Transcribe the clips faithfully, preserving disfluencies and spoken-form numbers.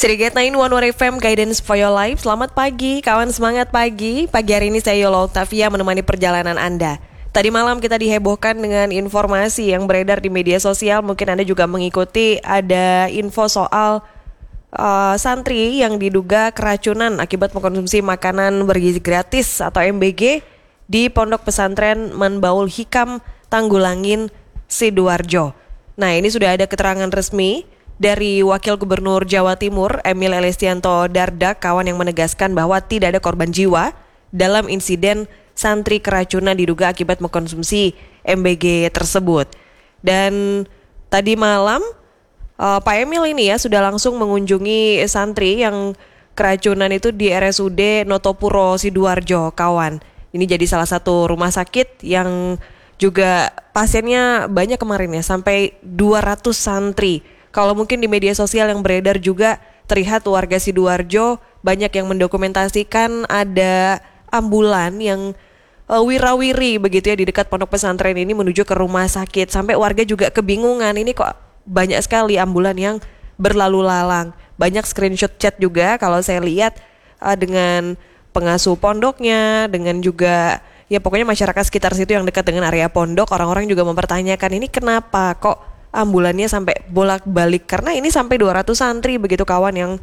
Seriget sembilan satu satu F M Guidance for Your Life. Selamat pagi, kawan semangat pagi. Pagi hari ini saya Yola Octavia menemani perjalanan Anda. Tadi malam kita dihebohkan dengan informasi yang beredar di media sosial. Mungkin Anda juga mengikuti, ada info soal uh, santri yang diduga keracunan akibat mengkonsumsi makanan bergizi gratis atau M B G di Pondok Pesantren Manbaul Hikam Tanggulangin, Sidoarjo. Nah, ini sudah ada keterangan resmi dari Wakil Gubernur Jawa Timur, Emil Elestianto Dardak, kawan yang menegaskan bahwa tidak ada korban jiwa dalam insiden santri keracunan diduga akibat mengkonsumsi M B G tersebut. Dan tadi malam uh, Pak Emil ini ya sudah langsung mengunjungi santri yang keracunan itu di R S U D Notopuro Sidoarjo, kawan. Ini jadi salah satu rumah sakit yang juga pasiennya banyak kemarin ya, sampai dua ratus santri. Kalau mungkin di media sosial yang beredar juga terlihat warga Sidoarjo banyak yang mendokumentasikan ada ambulan yang uh, wirawiri begitu ya di dekat pondok pesantren ini menuju ke rumah sakit. Sampai warga juga kebingungan, ini kok banyak sekali ambulan yang berlalu lalang. Banyak screenshot chat juga kalau saya lihat uh, dengan pengasuh pondoknya, dengan juga ya pokoknya masyarakat sekitar situ yang dekat dengan area pondok. Orang-orang juga mempertanyakan ini kenapa kok ambulannya sampai bolak-balik, karena ini sampai dua ratus santri begitu kawan yang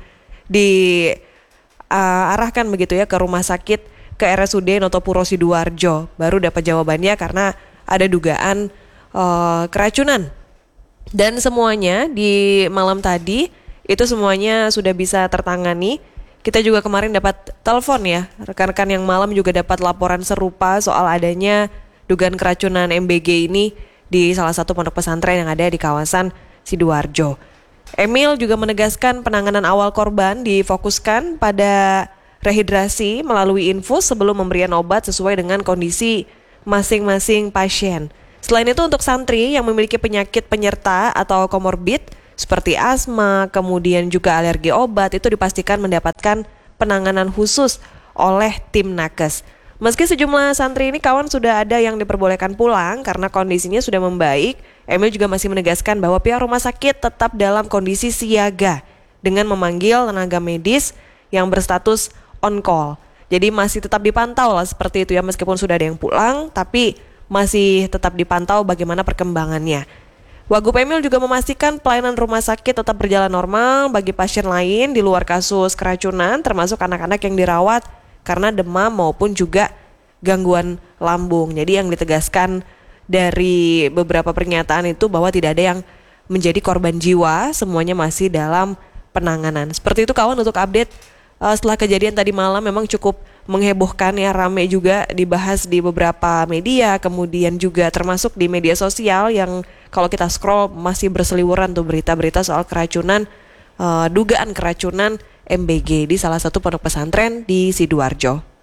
diarahkan uh, begitu ya ke rumah sakit ke R S U D Notopuro Sidoarjo. Baru dapat jawabannya karena ada dugaan uh, keracunan. Dan semuanya di malam tadi itu semuanya sudah bisa tertangani. Kita juga kemarin dapat telepon ya, rekan-rekan yang malam juga dapat laporan serupa soal adanya dugaan keracunan M B G ini di salah satu pondok pesantren yang ada di kawasan Sidoarjo. Emil juga menegaskan penanganan awal korban difokuskan pada rehidrasi melalui infus sebelum pemberian obat sesuai dengan kondisi masing-masing pasien. Selain itu untuk santri yang memiliki penyakit penyerta atau komorbid seperti asma, kemudian juga alergi obat, itu dipastikan mendapatkan penanganan khusus oleh tim nakes. Meski sejumlah santri ini kawan sudah ada yang diperbolehkan pulang karena kondisinya sudah membaik, Emil juga masih menegaskan bahwa pihak rumah sakit tetap dalam kondisi siaga dengan memanggil tenaga medis yang berstatus on call. Jadi masih tetap dipantau lah seperti itu ya, meskipun sudah ada yang pulang tapi masih tetap dipantau bagaimana perkembangannya. Wagub Emil juga memastikan pelayanan rumah sakit tetap berjalan normal bagi pasien lain di luar kasus keracunan, termasuk anak-anak yang dirawat karena demam maupun juga gangguan lambung. Jadi yang ditegaskan dari beberapa pernyataan itu bahwa tidak ada yang menjadi korban jiwa, semuanya masih dalam penanganan. Seperti itu kawan untuk update uh, setelah kejadian tadi malam. Memang cukup menghebohkan ya, rame juga dibahas di beberapa media, kemudian juga termasuk di media sosial yang kalau kita scroll masih berseliweran tuh berita-berita soal keracunan, uh, dugaan keracunan M B G di salah satu pondok pesantren di Sidoarjo.